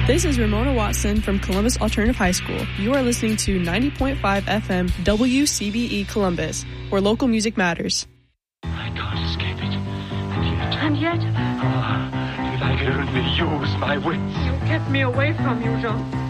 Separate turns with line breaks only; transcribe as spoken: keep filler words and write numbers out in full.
This is Ramona Watson from Columbus Alternative High School. You are listening to ninety point five F M W C B E Columbus, where local music matters.
I can't escape it. And yet...
And yet...
Oh, did I could only use my wits.
You kept me away from you, Jean.